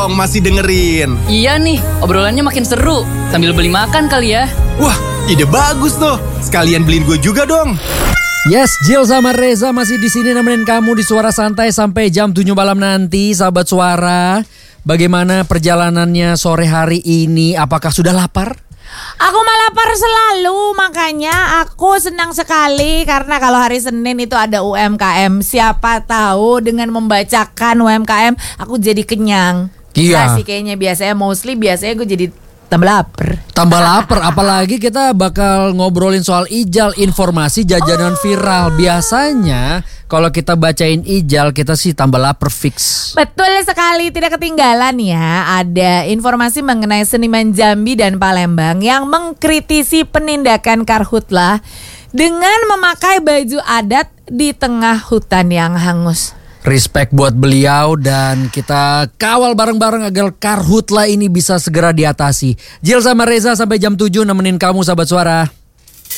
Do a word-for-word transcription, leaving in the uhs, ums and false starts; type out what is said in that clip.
dong, masih dengerin. Iya nih, obrolannya makin seru. Sambil beli makan kali ya. Wah, ide bagus tuh. Sekalian beliin gue juga dong. Yes, Jill sama Reza masih di sini nemenin kamu di Suara Santai sampai jam tujuh malam nanti, sahabat Suara. Bagaimana perjalanannya sore hari ini? Apakah sudah lapar? Aku mah lapar selalu, makanya aku senang sekali karena kalau hari Senin itu ada U M K M. Siapa tahu dengan membacakan U M K M aku jadi kenyang. Iya. Nah, sih kayaknya biasanya mostly biasanya gue jadi tambah lapar. Tambah lapar, apalagi kita bakal ngobrolin soal Ijal, informasi jajanan viral. Biasanya kalau kita bacain Ijal kita sih tambah lapar fix. Betul sekali, tidak ketinggalan ya. Ada informasi mengenai seniman Jambi dan Palembang yang mengkritisi penindakan karhutlah dengan memakai baju adat di tengah hutan yang hangus. Respect buat beliau dan kita kawal bareng-bareng agar karhutla ini bisa segera diatasi. Jill sama Reza sampai jam tujuh nemenin kamu sahabat Suara.